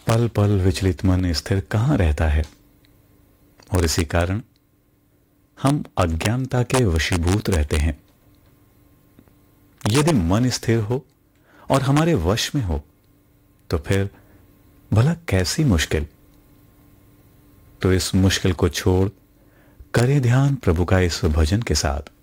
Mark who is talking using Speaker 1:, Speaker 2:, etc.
Speaker 1: पल पल विचलित मन स्थिर कहाँ रहता है, और इसी कारण हम अज्ञानता के वशीभूत रहते हैं। यदि मन स्थिर हो और हमारे वश में हो तो फिर भला कैसी मुश्किल। तो इस मुश्किल को छोड़ करें ध्यान प्रभु का इस भजन के साथ।